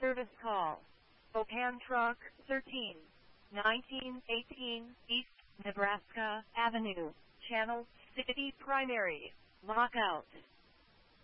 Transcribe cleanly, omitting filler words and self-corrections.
Service call. Opan Truck 13, 1918 East Nebraska Avenue, Channel City Primary. Lockout.